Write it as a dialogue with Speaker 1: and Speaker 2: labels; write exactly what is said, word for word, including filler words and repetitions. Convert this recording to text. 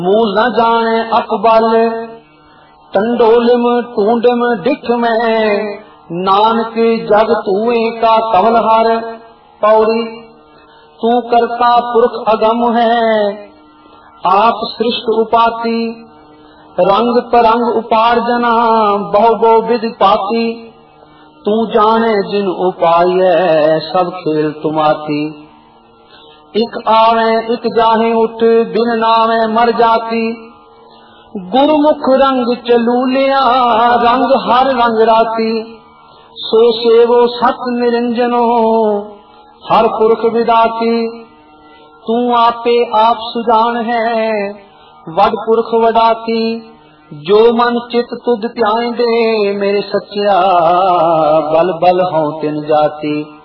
Speaker 1: मूल न जाने अकबल टंडोलिम टूंडम डिठ में नानक जग तूए का कमल हर। पौड़ी तू करता पुरख अगम है आप सृष्ट उपाति रंग परंग उपार्जना बहु बहु विधि पाती। तू जाने जिन उपाय सब खेल तुमाती। इक आवे इक जाहे उठ बिन नावे मर जाती। गुरुमुख रंग चलू लिया रंग हर रंग राती। सो सेवो सत निरंजनो हर पुरख विदाती। तू आपे आप सुजान है वड पुरख वडाती। जो मन चित तुध ध्यान दे मेरे सच्चा बल बल हों तिन जाती।